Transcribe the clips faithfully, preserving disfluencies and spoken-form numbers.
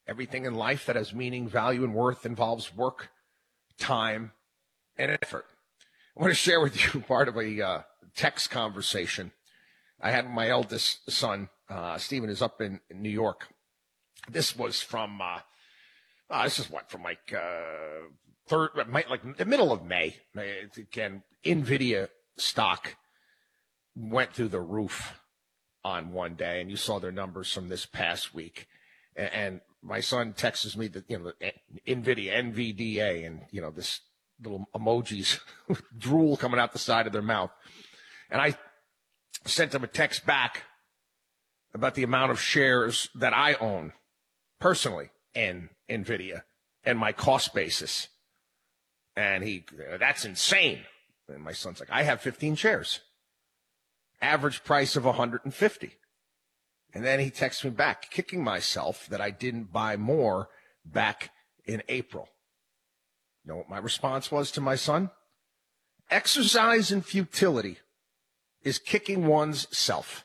Everything in life that has meaning, value, and worth involves work, time, and effort. I want to share with you part of a uh, text conversation I had with my eldest son. Uh, Stephen is up in, in New York. This was from, uh, uh, this is what, from like, uh, third, like the middle of May. Again, NVIDIA stock went through the roof on one day, and you saw their numbers from this past week. And, and my son texts me that, you know, NVIDIA, N V D A, and, you know, this little emojis, drool coming out the side of their mouth. And I sent him a text back about the amount of shares that I own personally in NVIDIA and my cost basis. And he, that's insane. And my son's like, I have fifteen shares. Average price of one hundred fifty. And then he texts me back, kicking myself that I didn't buy more back in April. You know what my response was to my son? Exercise in futility is kicking one's self.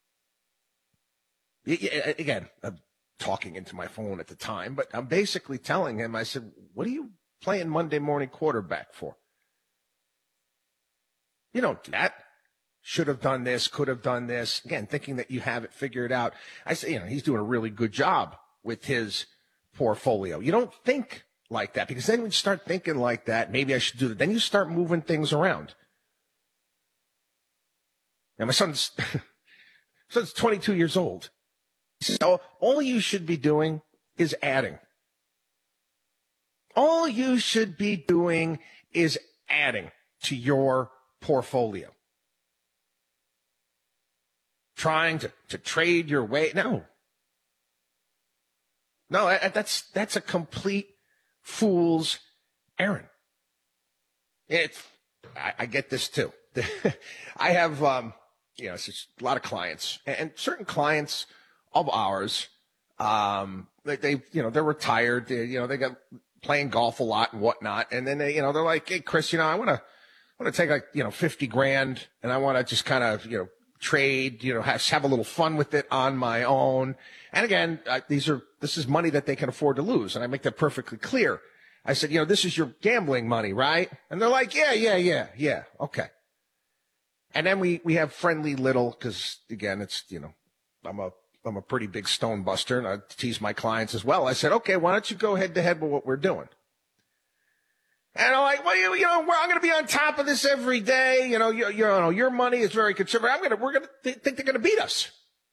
Again, I'm talking into my phone at the time, but I'm basically telling him, I said, what are you playing Monday morning quarterback for? You don't do that. Should have done this, could have done this. Again, thinking that you have it figured out. I say, you know, he's doing a really good job with his portfolio. You don't think like that, because then when you start thinking like that, maybe I should do that. Then you start moving things around. Now, my son's, son's twenty-two years old. He says, oh, all you should be doing is adding. All you should be doing is adding to your portfolio. Trying to, to trade your way. No. No, that's, that's a complete fool's errand. It's, I, I get this too. I have, um, you know, it's just a lot of clients, and certain clients of ours, um, they, they, you know, they're retired. They, you know, they got playing golf a lot and whatnot. And then they, you know, they're like, hey, Chris, you know, I want to, I want to take like, you know, fifty grand, and I want to just kind of, you know, trade, you know, have, have a little fun with it on my own. And again, uh, these are, this is money that they can afford to lose. And I make that perfectly clear. I said, you know, this is your gambling money, right? And they're like, yeah, yeah, yeah, yeah. Okay. And then we, we have friendly little, cause again, it's, you know, I'm a, I'm a pretty big stone buster, and I tease my clients as well. I said, okay, why don't you go head to head with what we're doing? And I'm like, well, you, you know, I'm going to be on top of this every day. You know, you, you know, your money is very conservative. I'm going to, we're going to th- think they're going to beat us.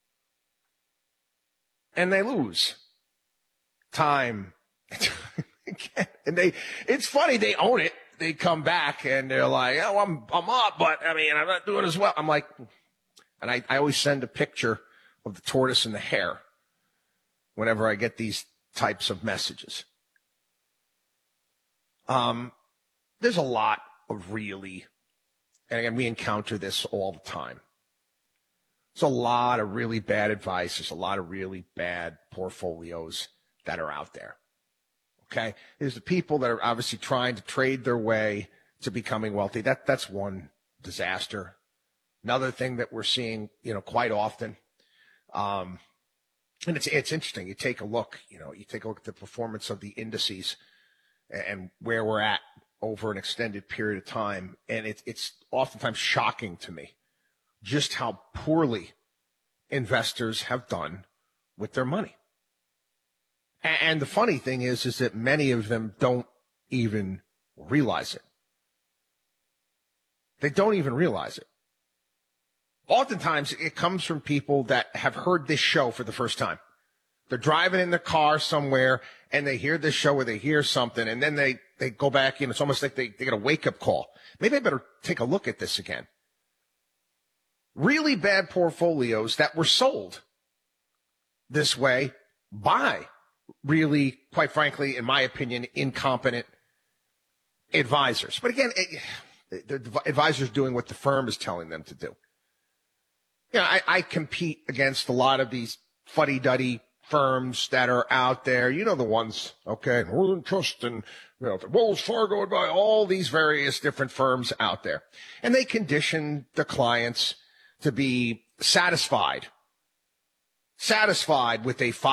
And they lose time. And they, it's funny. They own it. They come back and they're like, oh, I'm, I'm up, but I mean, I'm not doing as well. I'm like, and I, I always send a picture of the tortoise and the hare whenever I get these types of messages. Um, there's a lot of really, and again, we encounter this all the time. There's a lot of really bad advice. There's a lot of really bad portfolios that are out there. Okay. There's the people that are obviously trying to trade their way to becoming wealthy. That, that's one disaster. Another thing that we're seeing, you know, quite often. Um, and it's, it's interesting. You take a look, you know, you take a look at the performance of the indices and where we're at over an extended period of time. And it's, it's oftentimes shocking to me just how poorly investors have done with their money. And, and the funny thing is, is that many of them don't even realize it. They don't even realize it. Oftentimes it comes from people that have heard this show for the first time. They're driving in their car somewhere and they hear this show or they hear something, and then they, they go back, you know, it's almost like they, they get a wake-up call. Maybe I better take a look at this again. Really bad portfolios that were sold this way by really, quite frankly, in my opinion, incompetent advisors. But again, it, the advisors doing what the firm is telling them to do. You know, I, I compete against a lot of these fuddy-duddy firms that are out there. You know the ones, okay? Northern Trust and, you know, Wells Fargo and by all these various different firms out there. And they condition the clients to be satisfied, satisfied with a